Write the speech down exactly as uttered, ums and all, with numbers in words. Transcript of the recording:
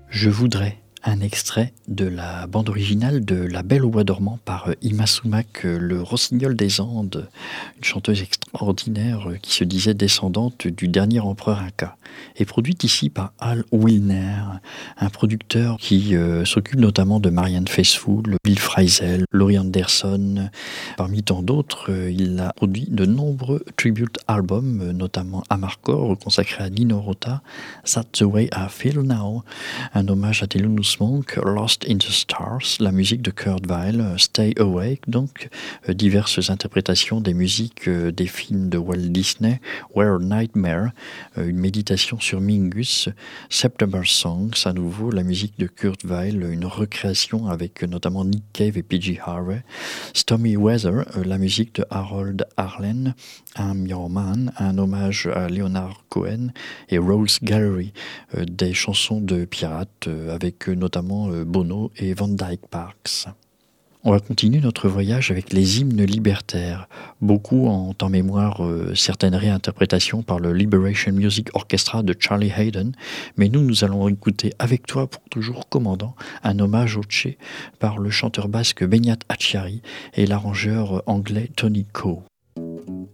Je voudrais un extrait de la bande originale de La Belle au bois dormant par euh, Ima Sumac, euh, le rossignol des Andes, une chanteuse extraordinaire euh, qui se disait descendante du dernier empereur inca, et produite ici par Al Wilner, un producteur qui euh, s'occupe notamment de Marianne Faithfull, Bill Frisell, Laurie Anderson. Parmi tant d'autres, euh, il a produit de nombreux tribute albums, euh, notamment Amarcord, consacré à Nino Rota, That's the Way I Feel Now, un hommage à Thelonious Monk, Lost in the Stars, la musique de Kurt Weill, Stay Awake, donc euh, diverses interprétations des musiques euh, des films de Walt Disney, Were Nightmare, euh, une méditation sur Mingus, September Songs, à nouveau la musique de Kurt Weill, une recréation avec euh, notamment Nick Cave et P G Harvey, Stormy Weather, euh, la musique de Harold Arlen, I'm Your Man, un hommage à Leonard Cohen, et Rose Gallery, euh, des chansons de pirates euh, avec euh, notamment euh, Bono et Van Dyke Parks. On va continuer notre voyage avec les hymnes libertaires. Beaucoup ont en mémoire euh, certaines réinterprétations par le Liberation Music Orchestra de Charlie Hayden, mais nous, nous allons écouter avec toi pour toujours commandant un hommage au Che par le chanteur basque Benyat Hachiari et l'arrangeur anglais Tony Coe.